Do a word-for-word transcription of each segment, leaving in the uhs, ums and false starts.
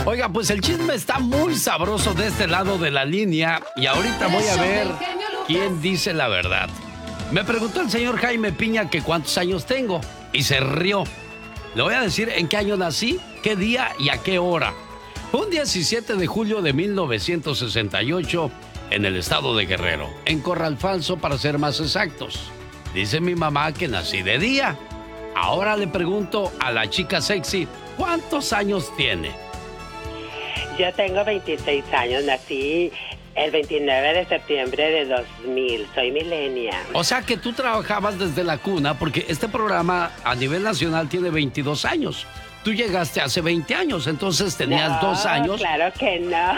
Oiga, pues el chisme está muy sabroso de este lado de la línea y ahorita voy a ver quién dice la verdad. Me preguntó el señor Jaime Piña que cuántos años tengo y se rió. Le voy a decir en qué año nací, qué día y a qué hora. Fue un diecisiete de julio de mil novecientos sesenta y ocho en el estado de Guerrero, en Corral Falso para ser más exactos. Dice mi mamá que nací de día. Ahora le pregunto a la chica sexy, ¿cuántos años tiene? Yo tengo veintiséis años, nací el veintinueve de septiembre de dos mil, soy millennial. O sea que tú trabajabas desde la cuna, porque este programa a nivel nacional tiene veintidós años. Tú llegaste hace veinte años, entonces tenías no, dos años. Claro que no.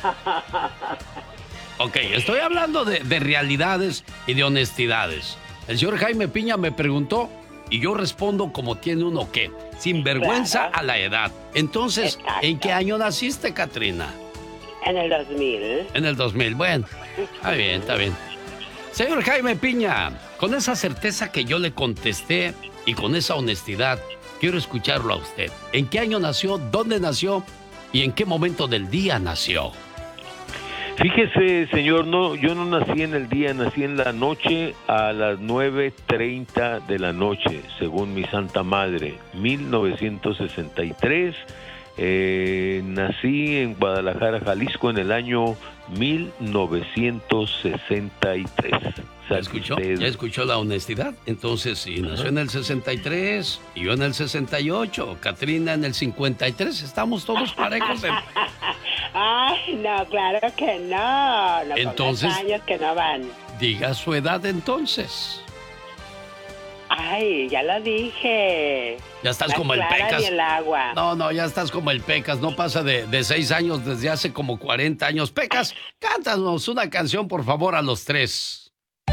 Ok, estoy hablando de, de realidades y de honestidades. El señor Jaime Piña me preguntó y yo respondo como tiene uno que, sin vergüenza claro. a la edad. Entonces, exacto. ¿En qué año naciste, Catrina? En el dos mil. En el dos mil, bueno, está bien, está bien. Señor Jaime Piña, con esa certeza que yo le contesté y con esa honestidad, quiero escucharlo a usted. ¿En qué año nació, dónde nació y en qué momento del día nació? Fíjese, señor, no, yo no nací en el día, nací en la noche a las nueve treinta de la noche, según mi santa madre, mil novecientos sesenta y tres. Eh, nací en Guadalajara, Jalisco, en el año mil novecientos sesenta y tres. ¿Ya escuchó? ¿Ya escuchó la honestidad? Entonces, si nació en el sesenta y tres y yo en el sesenta y ocho, Catrina en el cincuenta y tres, estamos todos parejos. En... Ay, no, claro que no. No entonces, años que no van. Diga su edad entonces. Ay, ya lo dije. Ya estás la como el clara Pecas. Y el agua. No, no, ya estás como el Pecas. No pasa de, de seis años desde hace como cuarenta años. Pecas, cántanos una canción, por favor, a los tres.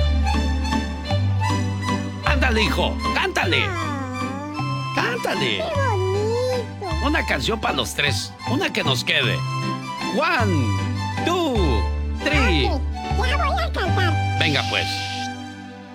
Ándale, hijo, cántale. Cántale. ¡Qué bonito! Una canción para los tres. Una que nos quede. One, two, three. Okay, ya voy a cantar. Venga, pues.